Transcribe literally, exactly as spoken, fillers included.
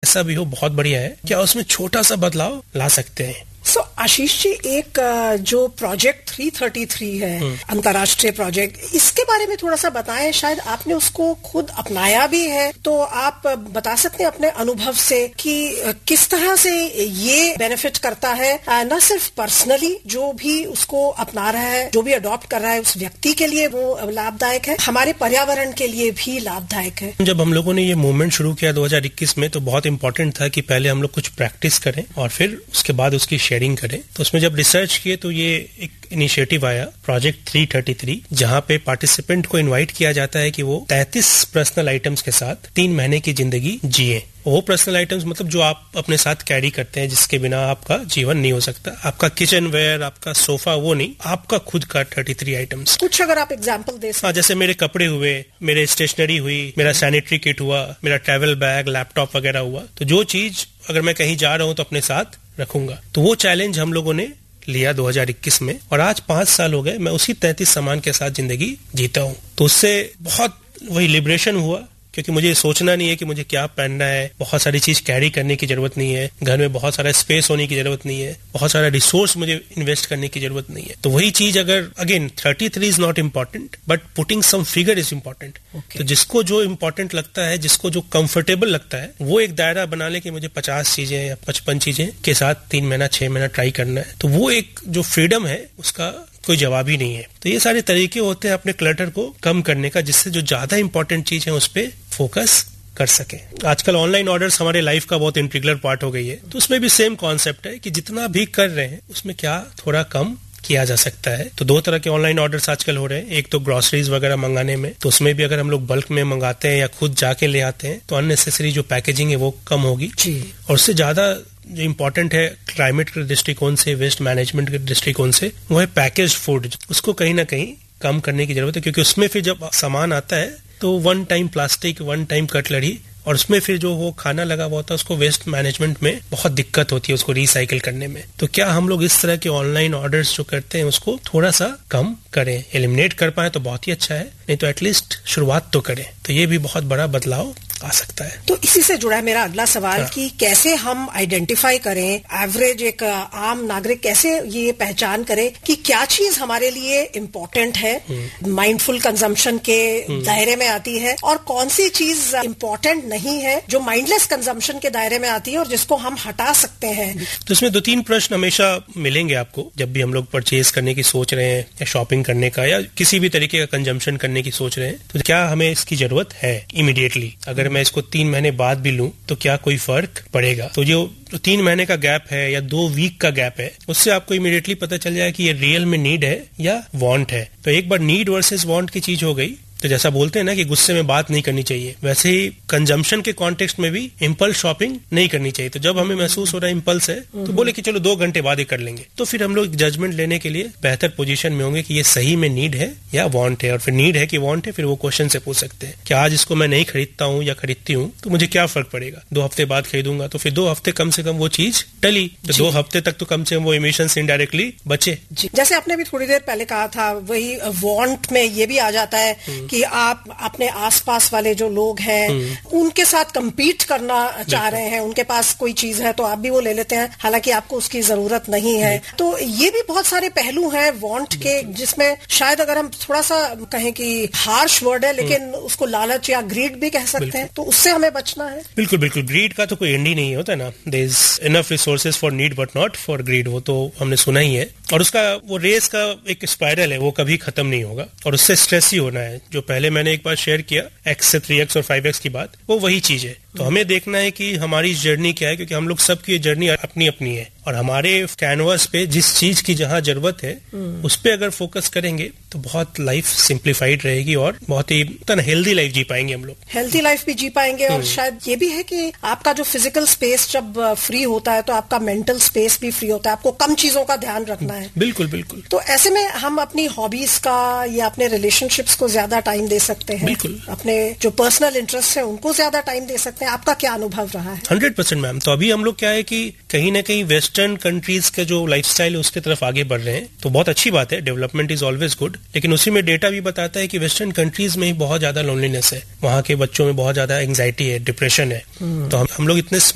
कैसा भी हो बहुत बढ़िया है, क्या उसमें छोटा सा बदलाव ला सकते हैं। सो so, आशीष जी, एक जो प्रोजेक्ट थ्री थर्टी थ्री है, अंतर्राष्ट्रीय प्रोजेक्ट, इसके बारे में थोड़ा सा बताएं। शायद आपने उसको खुद अपनाया भी है, तो आप बता सकते हैं अपने अनुभव से कि किस तरह से ये बेनिफिट करता है, न सिर्फ पर्सनली जो भी उसको अपना रहा है, जो भी अडॉप्ट कर रहा है, उस व्यक्ति के लिए वो लाभदायक है, हमारे पर्यावरण के लिए भी लाभदायक है। जब हम लोगों ने ये मूवमेंट शुरू किया दो हज़ार इक्कीस में, तो बहुत इंपॉर्टेंट था कि पहले हम लोग कुछ प्रैक्टिस करें और फिर उसके बाद उसकी शेयरिंग करें। तो उसमें जब रिसर्च किए तो ये एक इनिशिएटिव आया प्रोजेक्ट थ्री थर्टी थ्री, जहां पे पार्टिसिपेंट को इनवाइट किया जाता है कि वो तैंतीस पर्सनल आइटम्स के साथ तीन महीने की जिंदगी जिए। वो पर्सनल आइटम्स मतलब जो आप अपने साथ कैरी करते हैं, जिसके बिना आपका जीवन नहीं हो सकता। आपका किचन वेयर, आपका सोफा, वो नहीं, आपका खुद का थर्टी थ्री आइटम्स। कुछ अगर आप एग्जांपल दे सकते। हाँ, जैसे मेरे कपड़े हुए, मेरे स्टेशनरी हुई, मेरा सैनिटरी किट हुआ, मेरा ट्रैवल बैग, लैपटॉप वगैरह हुआ। तो जो चीज अगर मैं कहीं जा रहा हूं तो अपने साथ रखूंगा। तो वो चैलेंज हम लोगों ने लिया दो हज़ार इक्कीस में, और आज पांच साल हो गए मैं उसी तैंतीस सामान के साथ जिंदगी जीता हूं। तो उससे बहुत वही लिबरेशन हुआ, क्योंकि मुझे सोचना नहीं है कि मुझे क्या पहनना है, बहुत सारी चीज कैरी करने की जरूरत नहीं है, घर में बहुत सारा स्पेस होने की जरूरत नहीं है, बहुत सारा रिसोर्स मुझे इन्वेस्ट करने की जरूरत नहीं है। तो वही चीज अगर again thirty three is not important but putting some figure is important. तो जिसको जो इम्पोर्टेंट लगता है, जिसको जो कंफर्टेबल लगता है, वो एक दायरा बना ले कि मुझे पचास चीजें या पचपन चीजें के साथ तीन महीना छह महीना ट्राई करना है। तो वो एक जो फ्रीडम है उसका कोई जवाब ही नहीं है। तो ये सारे तरीके होते हैं अपने क्लटर को कम करने का, जिससे जो ज्यादा इंपॉर्टेंट चीज है उस पर फोकस कर सके। आजकल ऑनलाइन ऑर्डर्स हमारे लाइफ का बहुत इंटीग्रल पार्ट हो गई है, तो उसमें भी सेम कॉन्सेप्ट है कि जितना भी कर रहे हैं उसमें क्या थोड़ा कम किया जा सकता है। तो दो तरह के ऑनलाइन ऑर्डर्स आजकल हो रहे हैं। एक तो ग्रोसरीज वगैरह मंगाने में, तो उसमें भी अगर हम लोग बल्क में मंगाते हैं या खुद जाके ले आते हैं तो अननेसेसरी जो पैकेजिंग है वो कम होगी। और उससे ज्यादा जो इम्पोर्टेंट है क्लाइमेट के दृष्टिकोण से, वेस्ट मैनेजमेंट के दृष्टिकोण से, वो है पैकेज फूड। उसको कहीं ना कहीं कम करने की जरूरत है, क्योंकि उसमें फिर जब सामान आता है तो one time plastic, one time cutlery, और उसमें फिर जो वो खाना लगा हुआ होता है उसको वेस्ट मैनेजमेंट में बहुत दिक्कत होती है उसको रिसाइकिल करने में। तो क्या हम लोग इस तरह के ऑनलाइन ऑर्डर्स जो करते हैं उसको थोड़ा सा कम करें, एलिमिनेट कर पाए तो बहुत ही अच्छा है, नहीं तो एटलीस्ट शुरुआत तो करें। तो ये भी बहुत बड़ा बदलाव आ सकता है। तो इसी से जुड़ा है मेरा अगला सवाल कि कैसे हम आइडेंटिफाई करें, एवरेज एक आम नागरिक कैसे ये पहचान करे कि क्या चीज हमारे लिए इम्पोर्टेंट है, माइंडफुल कंजम्पशन के दायरे में आती है, और कौन सी चीज इम्पोर्टेंट नहीं है जो माइंडलेस कंजम्पशन के दायरे में आती है और जिसको हम हटा सकते हैं। तो इसमें दो तीन प्रश्न हमेशा मिलेंगे आपको जब भी हम लोग परचेज करने की सोच रहे हैं, या शॉपिंग करने का, या किसी भी तरीके का कंजम्पशन करने की सोच रहे हैं। तो क्या हमें इसकी जरूरत है इमीडिएटली? अगर मैं इसको तीन महीने बाद भी लूं तो क्या कोई फर्क पड़ेगा? तो जो तो तीन महीने का गैप है या दो वीक का गैप है, उससे आपको इमीडिएटली पता चल जाए कि ये रियल में नीड है या वांट है। तो एक बार नीड वर्सेस वांट की चीज हो गई, तो जैसा बोलते हैं ना कि गुस्से में बात नहीं करनी चाहिए, वैसे ही कंजम्पशन के कॉन्टेक्स्ट में भी इम्पल्स शॉपिंग नहीं करनी चाहिए। तो जब हमें महसूस हो रहा है इम्पल्स है, तो बोले कि चलो दो घंटे बाद ही कर लेंगे, तो फिर हम लोग जजमेंट लेने के लिए बेहतर पोजीशन में होंगे कि ये सही में नीड है या वांट है। और फिर नीड है कि वांट है, फिर वो क्वेश्चन से पूछ सकते हैं कि आज इसको मैं नहीं खरीदता हूँ या खरीदती हूँ तो मुझे क्या फर्क पड़ेगा, दो हफ्ते बाद खरीदूंगा तो फिर दो हफ्ते कम से कम वो चीज टली, तो दो हफ्ते तक तो कम से कम वो इमिशन से इनडायरेक्टली बचे। जैसे आपने भी थोड़ी देर पहले कहा था, वही वांट में ये भी आ जाता है कि आप अपने आसपास वाले जो लोग हैं उनके साथ compete करना चाह रहे हैं, उनके पास कोई चीज है तो आप भी वो ले लेते हैं, हालांकि आपको उसकी जरूरत नहीं है। तो ये भी बहुत सारे पहलू हैं वांट के, जिसमें शायद अगर हम थोड़ा सा कहें कि हार्श वर्ड है, लेकिन उसको लालच या ग्रीड भी कह सकते हैं, तो उससे हमें बचना है। बिल्कुल बिल्कुल, ग्रीड का तो कोई एंड ही नहीं होता ना। There is enough resources for need but not for grid, वो तो हमने सुना ही है। और उसका वो रेस का एक स्पाइरल है, वो कभी खत्म नहीं होगा, और उससे स्ट्रेस ही होना है। जो पहले मैंने एक बार शेयर किया एक्स से थ्री एक्स और फाइव एक्स की बात, वो वही चीज है। तो हमें देखना है कि हमारी जर्नी क्या है, क्योंकि हम लोग सबकी जर्नी अपनी अपनी है, और हमारे कैनवास पे जिस चीज की जहां जरूरत है उस पे अगर फोकस करेंगे तो बहुत लाइफ सिंप्लीफाइड रहेगी और बहुत ही हेल्दी लाइफ जी पाएंगे हम लोग। हेल्दी लाइफ भी जी पाएंगे, और शायद ये भी है कि आपका जो फिजिकल स्पेस जब फ्री होता है तो आपका मेंटल स्पेस भी फ्री होता है, आपको कम चीजों का ध्यान रखना है। बिल्कुल बिल्कुल। तो ऐसे में हम अपनी हॉबीज का या अपने रिलेशनशिप्स को ज्यादा टाइम दे सकते हैं, बिल्कुल। अपने जो पर्सनल इंटरेस्ट है उनको ज्यादा टाइम दे सकते हैं। आपका क्या अनुभव रहा है? Hundred percent ma'am. तो अभी हम लोग क्या है कि कहीं ना कहीं वेस्टर्न कंट्रीज का जो लाइफस्टाइल है उसके तरफ आगे बढ़ रहे हैं, तो बहुत अच्छी बात है, डेवलपमेंट इज ऑलवेज गुड। लेकिन उसी में डेटा भी बताता है कि वेस्टर्न कंट्रीज में ही बहुत ज्यादा लोनलीनेस है, वहां के बच्चों में बहुत ज्यादा एंग्जाइटी है, डिप्रेशन है। तो हम, हम लोग इतने